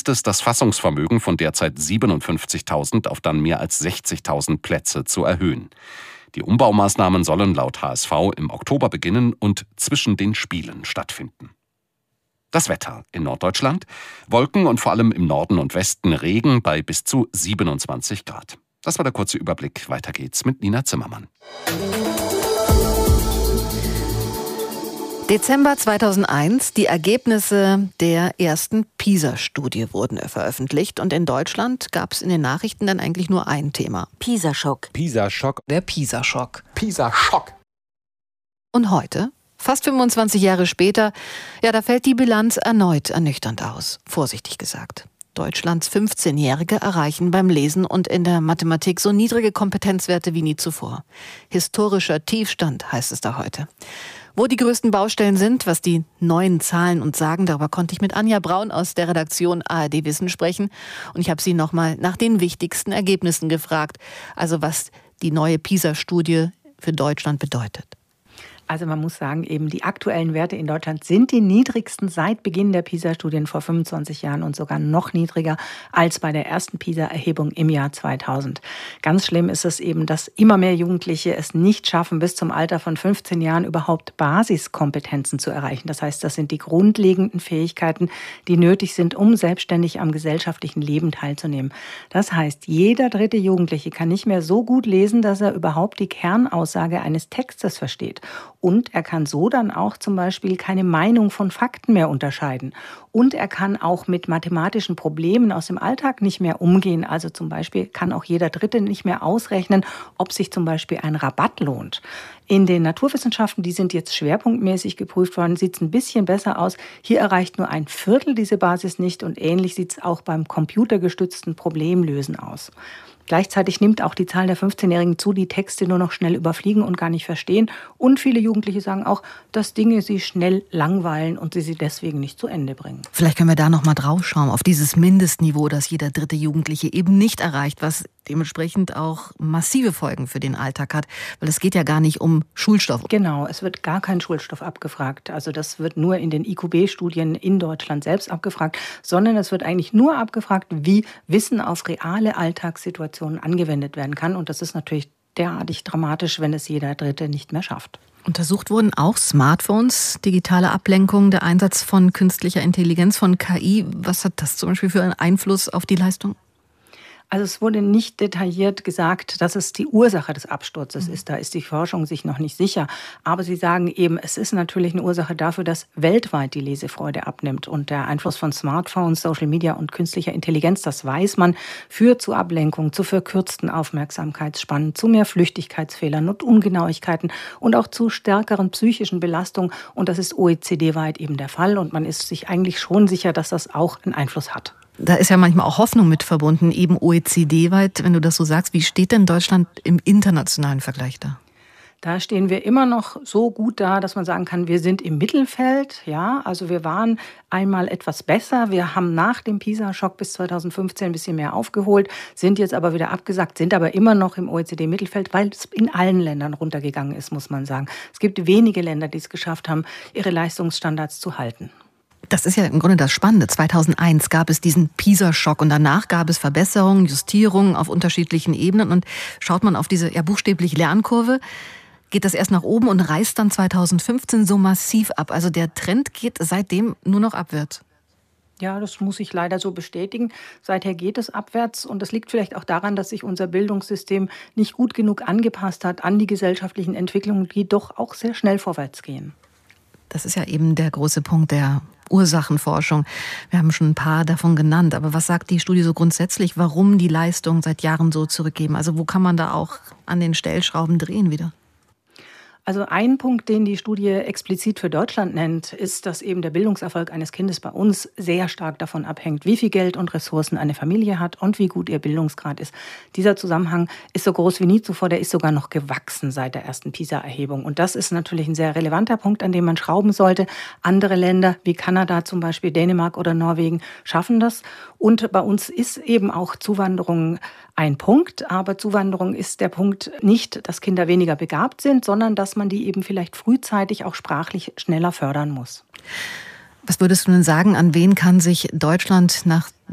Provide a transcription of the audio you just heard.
ist es, das Fassungsvermögen von derzeit 57.000 auf dann mehr als 60.000 Plätze zu erhöhen. Die Umbaumaßnahmen sollen laut HSV im Oktober beginnen und zwischen den Spielen stattfinden. Das Wetter in Norddeutschland: Wolken und vor allem im Norden und Westen Regen bei bis zu 27 Grad. Das war der kurze Überblick. Weiter geht's mit Nina Zimmermann. Dezember 2001, die Ergebnisse der ersten PISA-Studie wurden veröffentlicht. Und in Deutschland gab es in den Nachrichten dann eigentlich nur ein Thema: PISA-Schock. PISA-Schock. Der PISA-Schock. PISA-Schock. Und heute, fast 25 Jahre später, ja, da fällt die Bilanz erneut ernüchternd aus, vorsichtig gesagt. Deutschlands 15-Jährige erreichen beim Lesen und in der Mathematik so niedrige Kompetenzwerte wie nie zuvor. Historischer Tiefstand, heißt es da heute. Wo die größten Baustellen sind, was die neuen Zahlen uns sagen, darüber konnte ich mit Anja Braun aus der Redaktion ARD Wissen sprechen. Und ich habe sie nochmal nach den wichtigsten Ergebnissen gefragt. Also was die neue PISA-Studie für Deutschland bedeutet. Also man muss sagen, eben die aktuellen Werte in Deutschland sind die niedrigsten seit Beginn der PISA-Studien vor 25 Jahren und sogar noch niedriger als bei der ersten PISA-Erhebung im Jahr 2000. Ganz schlimm ist es eben, dass immer mehr Jugendliche es nicht schaffen, bis zum Alter von 15 Jahren überhaupt Basiskompetenzen zu erreichen. Das heißt, das sind die grundlegenden Fähigkeiten, die nötig sind, um selbstständig am gesellschaftlichen Leben teilzunehmen. Das heißt, jeder dritte Jugendliche kann nicht mehr so gut lesen, dass er überhaupt die Kernaussage eines Textes versteht. Und er kann so dann auch zum Beispiel keine Meinung von Fakten mehr unterscheiden. Und er kann auch mit mathematischen Problemen aus dem Alltag nicht mehr umgehen. Also zum Beispiel kann auch jeder Dritte nicht mehr ausrechnen, ob sich zum Beispiel ein Rabatt lohnt. In den Naturwissenschaften, die sind jetzt schwerpunktmäßig geprüft worden, sieht es ein bisschen besser aus. Hier erreicht nur ein Viertel diese Basis nicht und ähnlich sieht es auch beim computergestützten Problemlösen aus. Gleichzeitig nimmt auch die Zahl der 15-Jährigen zu, die Texte nur noch schnell überfliegen und gar nicht verstehen. Und viele Jugendliche sagen auch, dass Dinge sie schnell langweilen und sie deswegen nicht zu Ende bringen. Vielleicht können wir da noch mal drauf schauen, auf dieses Mindestniveau, das jeder dritte Jugendliche eben nicht erreicht, was dementsprechend auch massive Folgen für den Alltag hat. Weil es geht ja gar nicht um Schulstoff. Genau, es wird gar kein Schulstoff abgefragt. Also das wird nur in den IQB-Studien in Deutschland selbst abgefragt, sondern es wird eigentlich nur abgefragt, wie Wissen auf reale Alltagssituationen angewendet werden kann. Und das ist natürlich derartig dramatisch, wenn es jeder Dritte nicht mehr schafft. Untersucht wurden auch Smartphones, digitale Ablenkung, der Einsatz von künstlicher Intelligenz, von KI. Was hat das zum Beispiel für einen Einfluss auf die Leistung? Also es wurde nicht detailliert gesagt, dass es die Ursache des Absturzes ist. Da ist die Forschung sich noch nicht sicher. Aber sie sagen eben, es ist natürlich eine Ursache dafür, dass weltweit die Lesefreude abnimmt. Und der Einfluss von Smartphones, Social Media und künstlicher Intelligenz, das weiß man, führt zu Ablenkung, zu verkürzten Aufmerksamkeitsspannen, zu mehr Flüchtigkeitsfehlern und Ungenauigkeiten und auch zu stärkeren psychischen Belastungen. Und das ist OECD-weit eben der Fall. Und man ist sich eigentlich schon sicher, dass das auch einen Einfluss hat. Da ist ja manchmal auch Hoffnung mit verbunden, eben OECD-weit, wenn du das so sagst. Wie steht denn Deutschland im internationalen Vergleich da? Da stehen wir immer noch so gut da, dass man sagen kann, wir sind im Mittelfeld. Ja, also wir waren einmal etwas besser. Wir haben nach dem PISA-Schock bis 2015 ein bisschen mehr aufgeholt, sind jetzt aber wieder abgesackt, sind aber immer noch im OECD-Mittelfeld, weil es in allen Ländern runtergegangen ist, muss man sagen. Es gibt wenige Länder, die es geschafft haben, ihre Leistungsstandards zu halten. Das ist ja im Grunde das Spannende. 2001 gab es diesen PISA-Schock und danach gab es Verbesserungen, Justierungen auf unterschiedlichen Ebenen. Und schaut man auf diese buchstäblich Lernkurve, geht das erst nach oben und reißt dann 2015 so massiv ab. Also der Trend geht seitdem nur noch abwärts. Ja, das muss ich leider so bestätigen. Seither geht es abwärts und das liegt vielleicht auch daran, dass sich unser Bildungssystem nicht gut genug angepasst hat an die gesellschaftlichen Entwicklungen, die doch auch sehr schnell vorwärts gehen. Das ist ja eben der große Punkt der Ursachenforschung. Wir haben schon ein paar davon genannt. Aber was sagt die Studie so grundsätzlich, warum die Leistungen seit Jahren so zurückgehen? Also wo kann man da auch an den Stellschrauben drehen wieder? Also ein Punkt, den die Studie explizit für Deutschland nennt, ist, dass eben der Bildungserfolg eines Kindes bei uns sehr stark davon abhängt, wie viel Geld und Ressourcen eine Familie hat und wie gut ihr Bildungsgrad ist. Dieser Zusammenhang ist so groß wie nie zuvor, der ist sogar noch gewachsen seit der ersten PISA-Erhebung. Und das ist natürlich ein sehr relevanter Punkt, an dem man schrauben sollte. Andere Länder wie Kanada zum Beispiel, Dänemark oder Norwegen schaffen das. Und bei uns ist eben auch Zuwanderung ein Punkt, aber Zuwanderung ist der Punkt nicht, dass Kinder weniger begabt sind, sondern dass man die eben vielleicht frühzeitig auch sprachlich schneller fördern muss. Was würdest du denn sagen, an wen kann sich Deutschland nach